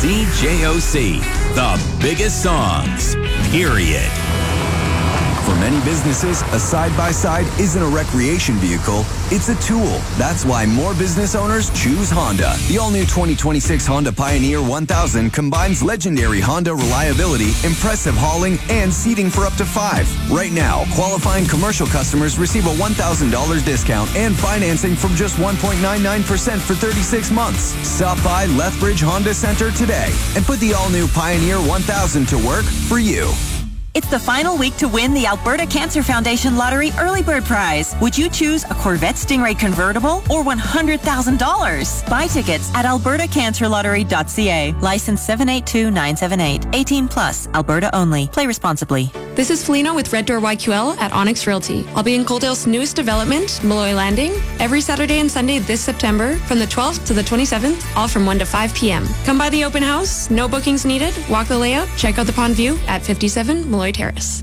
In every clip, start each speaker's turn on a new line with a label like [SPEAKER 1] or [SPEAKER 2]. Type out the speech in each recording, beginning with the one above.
[SPEAKER 1] CJOC, the biggest songs, period. For many businesses, a side-by-side isn't a recreation vehicle, it's a tool. That's why more business owners choose Honda. The all-new 2026 Honda Pioneer 1000 combines legendary Honda reliability, impressive hauling, and seating for up to 5. Right now, qualifying commercial customers receive a $1,000 discount and financing from just 1.99% for 36 months. Stop by Lethbridge Honda Center today and put the all-new Pioneer 1000 to work for you.
[SPEAKER 2] It's the final week to win the Alberta Cancer Foundation Lottery Early Bird Prize. Would you choose a Corvette Stingray convertible or $100,000? Buy tickets at albertacancerlottery.ca. License 782978. 18 plus. Alberta only. Play responsibly.
[SPEAKER 3] This is Felina with Red Door YQL at Onyx Realty. I'll be in Coaldale's newest development, Malloy Landing, every Saturday and Sunday this September from the 12th to the 27th, all from 1 to 5 p.m. Come by the open house, no bookings needed, walk the layout, check out the pond view at 57 Malloy Terrace.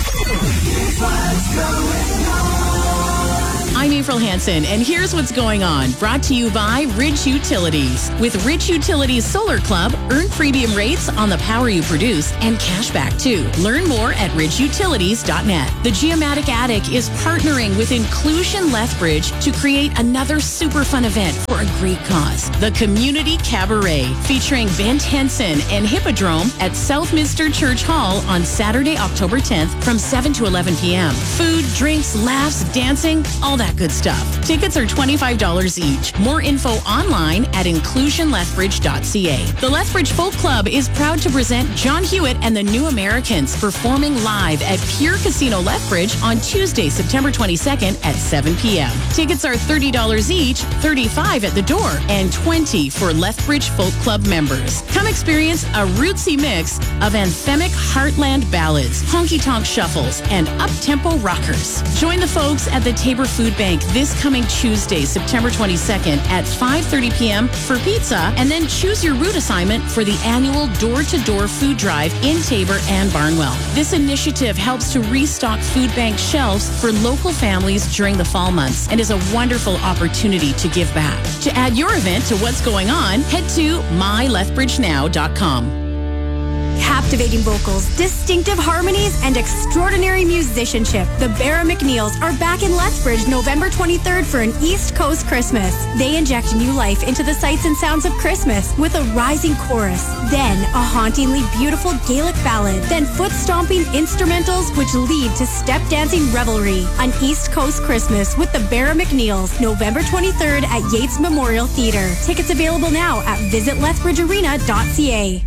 [SPEAKER 4] I'm April Hansen, and here's what's going on. Brought to you by Ridge Utilities. With Ridge Utilities Solar Club, earn premium rates on the power you produce and cash back too. Learn more at ridgeutilities.net. The Geomatic Attic is partnering with Inclusion Lethbridge to create another super fun event for a great cause. The Community Cabaret, featuring Bent Henson and Hippodrome at Southminster Church Hall on Saturday, October 10th from 7 to 11 p.m. Food, drinks, laughs, dancing, all that good stuff. Tickets are $25 each. More info online at inclusionlethbridge.ca. The Lethbridge Folk Club is proud to present John Hewitt and the New Americans performing live at Pure Casino Lethbridge on Tuesday, September 22nd at 7 p.m. Tickets are $30 each, $35 at the door, and $20 for Lethbridge Folk Club members. Come experience a rootsy mix of anthemic heartland ballads, honky-tonk shuffles, and up-tempo rockers. Join the folks at the Tabor Food Bank this coming Tuesday, September 22nd at 5:30 p.m. for pizza, and then choose your route assignment for the annual door-to-door food drive in Tabor and Barnwell. This initiative helps to restock food bank shelves for local families during the fall months and is a wonderful opportunity to give back. To add your event to what's going on, head to mylethbridgenow.com.
[SPEAKER 5] Captivating vocals, distinctive harmonies, and extraordinary musicianship. The Barra McNeils are back in Lethbridge November 23rd for an East Coast Christmas. They inject new life into the sights and sounds of Christmas with a rising chorus, then a hauntingly beautiful Gaelic ballad, then foot-stomping instrumentals which lead to step-dancing revelry. An East Coast Christmas with the Barra McNeils, November 23rd at Yates Memorial Theatre. Tickets available now at visitlethbridgearena.ca.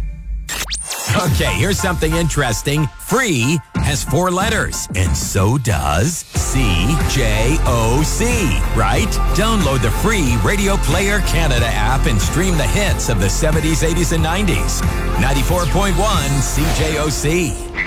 [SPEAKER 1] Okay, here's something interesting. Free has 4 letters, and so does CJOC, right? Download the free Radio Player Canada app and stream the hits of the 70s, 80s, and 90s. 94.1 CJOC.